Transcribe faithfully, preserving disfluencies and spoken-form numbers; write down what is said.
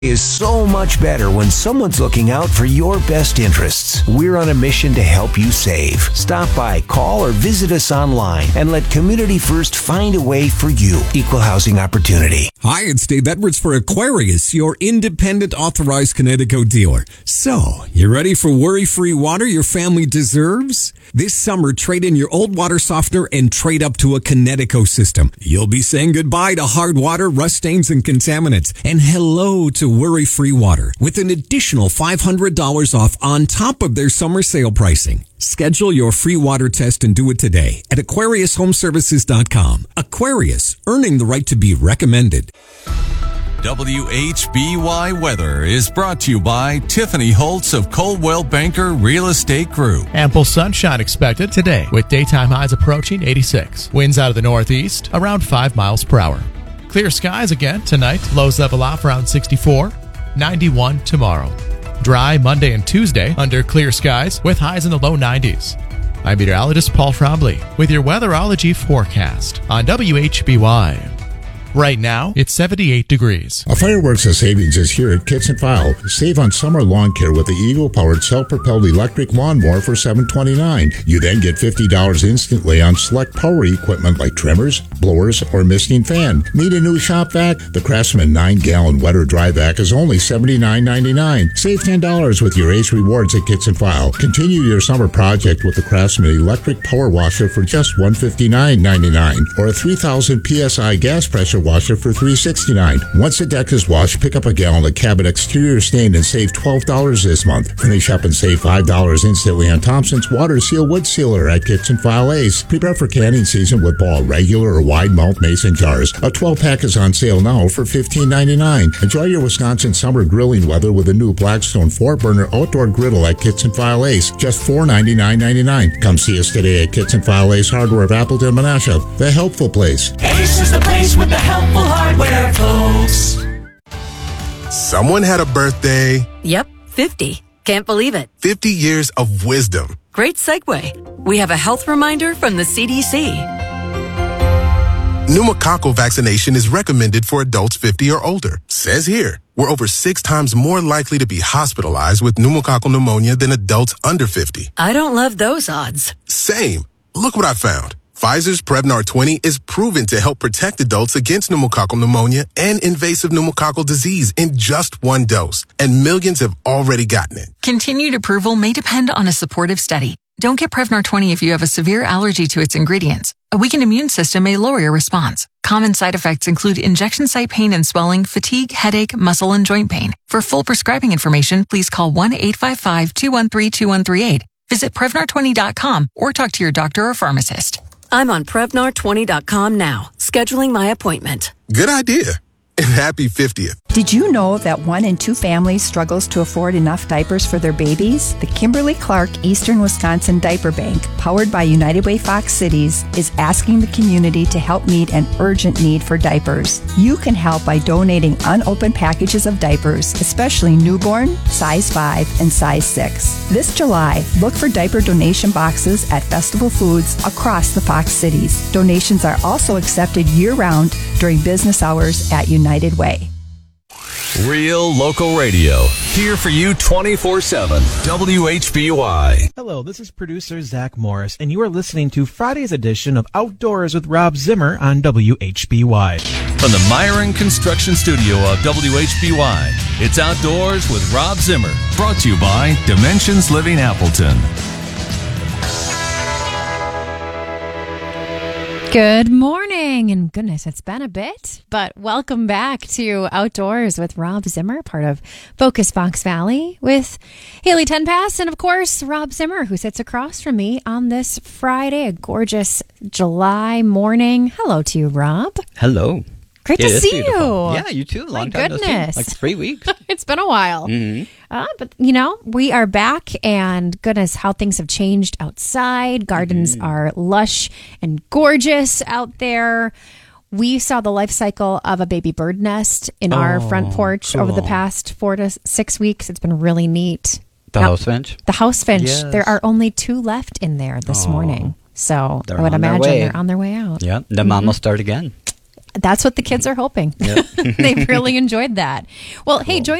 is so much better when someone's looking out for your best interests. We're on a mission to help you save. Stop by, call, or visit us online and let Community First find a way for you. Equal housing opportunity. Hi, it's Dave Edwards for Aquarius, your independent authorized Kinetico dealer. So, you ready for worry-free water your family deserves? This summer, trade in your old water softener and trade up to a Kinetico system. You'll be saying goodbye to hard water, rust stains, and contaminants, and hello to worry-free water with an additional five hundred dollars off on top of their summer sale pricing. Schedule your free water test and do it today at Aquarius Home Services dot com. Aquarius, earning the right to be recommended. W H B Y Weather is brought to you by Tiffany Holtz of Coldwell Banker Real Estate Group. Ample sunshine expected today with daytime highs approaching eighty-six. Winds out of the northeast around five miles per hour. Clear skies again tonight. Lows level off around sixty-four. ninety-one tomorrow. Dry Monday and Tuesday under clear skies with highs in the low nineties. I'm meteorologist Paul Trombley with your weatherology forecast on W H B Y. Right now, it's seventy-eight degrees. A Fireworks of Savings is here at Kitts and File. Save on summer lawn care with the Eagle-powered self-propelled electric lawnmower for seven twenty-nine dollars. You then get fifty dollars instantly on select power equipment like trimmers, blowers, or misting fan. Need a new shop vac? The Craftsman nine gallon wet or dry vac is only seventy-nine ninety-nine. Save ten dollars with your Ace Rewards at Kitts and File. Continue your summer project with the Craftsman electric power washer for just one hundred fifty-nine ninety-nine, or a three thousand P S I gas pressure washer for three hundred sixty-nine dollars. Once the deck is washed, pick up a gallon of Cabot exterior stain and save twelve dollars this month. Finish up and save five dollars instantly on Thompson's Water Seal Wood Sealer at Kitts and File Ace. Prepare for canning season with Ball regular or wide mouth mason jars. A twelve pack is on sale now for fifteen ninety-nine. Enjoy your Wisconsin summer grilling weather with a new Blackstone four burner outdoor griddle at Kitts and File Ace. Just four ninety-nine ninety-nine. Come see us today at Kitts and File Ace Hardware of Appleton, Menasha, the helpful place. Ace is the place with the helpful hardware, folks. Someone had a birthday. Yep, fifty. Can't believe it. fifty years of wisdom. Great segue. We have a health reminder from the C D C. Pneumococcal vaccination is recommended for adults fifty or older. Says here, we're over six times more likely to be hospitalized with pneumococcal pneumonia than adults under fifty. I don't love those odds. Same. Look what I found. Pfizer's Prevnar twenty is proven to help protect adults against pneumococcal pneumonia and invasive pneumococcal disease in just one dose, and millions have already gotten it. Continued approval may depend on a supportive study. Don't get Prevnar twenty if you have a severe allergy to its ingredients. A weakened immune system may lower your response. Common side effects include injection site pain and swelling, fatigue, headache, muscle, and joint pain. For full prescribing information, please call one eight five five, two one three, two one three eight. Visit Prevnar twenty dot com or talk to your doctor or pharmacist. I'm on Prevnar twenty dot com now, scheduling my appointment. Good idea. And happy fiftieth. Did you know that one in two families struggles to afford enough diapers for their babies? The Kimberly-Clark Eastern Wisconsin Diaper Bank, powered by United Way Fox Cities, is asking the community to help meet an urgent need for diapers. You can help by donating unopened packages of diapers, especially newborn, size five, and size six. This July, look for diaper donation boxes at Festival Foods across the Fox Cities. Donations are also accepted year-round during business hours at United Way. Real local radio, here for you twenty-four seven. W H B Y. Hello, this is producer Zach Morris, and you are listening to Friday's edition of Outdoors with Rob Zimmer on W H B Y. From the Myron Construction Studio of W H B Y, it's Outdoors with Rob Zimmer, brought to you by Dimensions Living Appleton. Good morning, and goodness, it's been a bit, but welcome back to Outdoors with Rob Zimmer, part of Focus Fox Valley, with Haley Tenpass, and of course, Rob Zimmer, who sits across from me on this Friday, a gorgeous July morning. Hello to you, Rob. Hello. Great it to see beautiful. you. Yeah, you too. Long My time goodness. no see. Like three weeks. It's been a while. Mm-hmm. Uh, but, you know, we are back, and goodness, how things have changed outside. Gardens mm-hmm. are lush and gorgeous out there. We saw the life cycle of a baby bird nest in oh, our front porch cool. over the past four to six weeks. It's been really neat. The now, house finch? The house finch. Yes. There are only two left in there this oh. morning. So they're I would imagine their they're on their way out. Yeah, the mm-hmm. mom will start again. That's what the kids are hoping. Yep. They really enjoyed that. Well, hey, join